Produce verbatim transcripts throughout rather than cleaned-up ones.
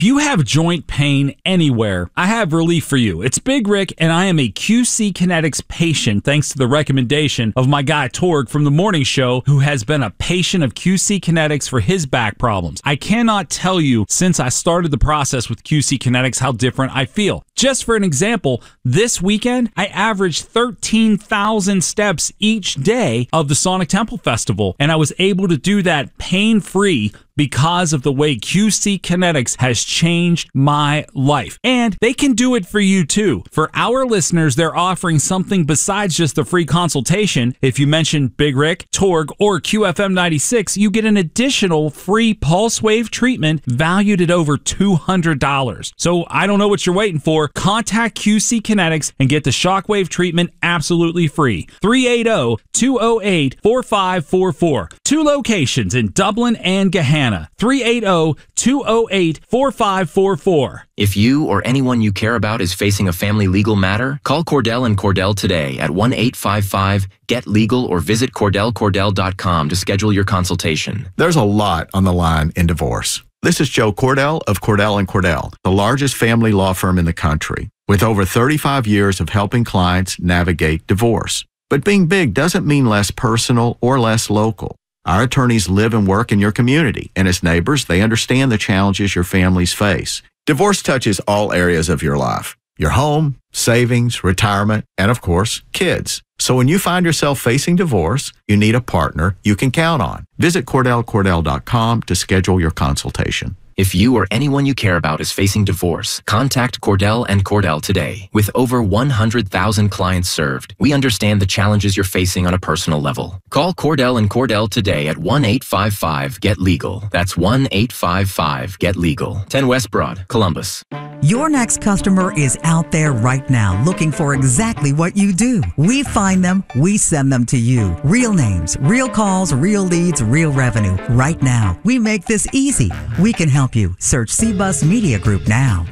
If you have joint pain anywhere, I have relief for you. It's Big Rick, and I am a Q C Kinetics patient thanks to the recommendation of my guy Torg from the morning show, who has been a patient of Q C Kinetics for his back problems. I cannot tell you since I started the process with Q C Kinetics how different I feel. Just for an example, this weekend, I averaged thirteen thousand steps each day of the Sonic Temple Festival, and I was able to do that pain-free because of the way Q C Kinetics has changed my life. And they can do it for you too. For our listeners, they're offering something besides just the free consultation. If you mention Big Rick, Torg, or Q F M ninety-six, you get an additional free pulse wave treatment valued at over two hundred dollars. So I don't know what you're waiting for. Contact Q C Kinetics and get the shockwave treatment absolutely free. three eight zero, two zero eight, four five four four. Two locations in Dublin and Gahanna. three eight zero, two zero eight, four five four four. If you or anyone you care about is facing a family legal matter, call Cordell and Cordell today at one eight five five, get legal or visit cordell cordell dot com to schedule your consultation. There's a lot on the line in divorce. This is Joe Cordell of Cordell and Cordell, the largest family law firm in the country, with over thirty-five years of helping clients navigate divorce. But being big doesn't mean less personal or less local. Our attorneys live and work in your community, and as neighbors, they understand the challenges your families face. Divorce touches all areas of your life: your home, savings, retirement, and of course, kids. So when you find yourself facing divorce, you need a partner you can count on. Visit cordell cordell dot com to schedule your consultation. If you or anyone you care about is facing divorce, contact Cordell and Cordell today. With over one hundred thousand clients served, we understand the challenges you're facing on a personal level. Call Cordell and Cordell today at one eight five five, get legal. That's one eight five five, get legal. ten West Broad, Columbus. Your next customer is out there right now looking for exactly what you do. We find them, we send them to you. Real names, real calls, real leads, real revenue. Right now, we make this easy. We can help you. Search C Bus Media Group now.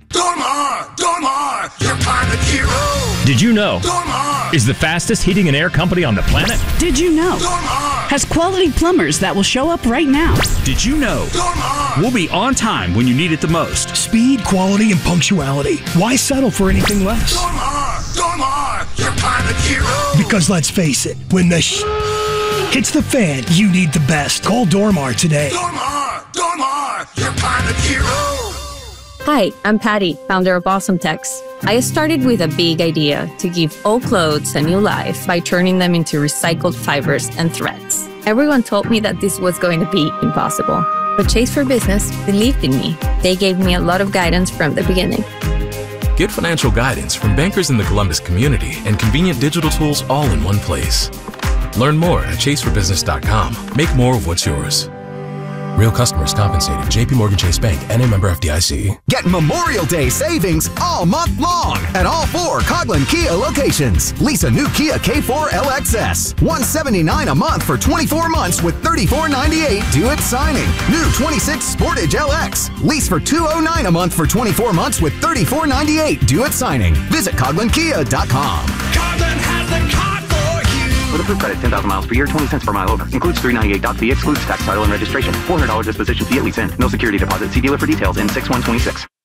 Dormar! Dormar! Your pilot hero! Did you know? Dormar! Is the fastest heating and air company on the planet? Did you know? Dormar! Has quality plumbers that will show up right now. Did you know? Dormar! We'll be on time when you need it the most. Speed, quality, and punctuality. Why settle for anything less? Dormar! Dormar! Your pilot hero! Because let's face it, when the sh- hits the fan, you need the best. Call Dormar today. Dormar! Dormar! Your pilot hero! Hi, I'm Patty, founder of Awesome Tex. I started with a big idea to give old clothes a new life by turning them into recycled fibers and threads. Everyone told me that this was going to be impossible, but Chase for Business believed in me. They gave me a lot of guidance from the beginning. Get financial guidance from bankers in the Columbus community and convenient digital tools all in one place. Learn more at chase for business dot com. Make more of what's yours. Real customers compensated. J P Morgan Chase Bank, N A member F D I C. Get Memorial Day savings all month long at all four Coghlan Kia locations. Lease a new Kia K four L X S. one hundred seventy-nine dollars a month for twenty-four months with thirty-four ninety-eight due at signing. New twenty-six Sportage L X. Lease for two hundred nine dollars a month for twenty-four months with thirty-four ninety-eight due at signing. Visit Coghlan Kia dot com. Coghlan has the car for you! With approved credit, ten thousand miles per year, twenty cents per mile over. Includes three ninety-eight doc fee, excludes tax, title, and registration. four hundred dollars disposition fee at lease end. No security deposit. See dealer for details in six one twenty-six.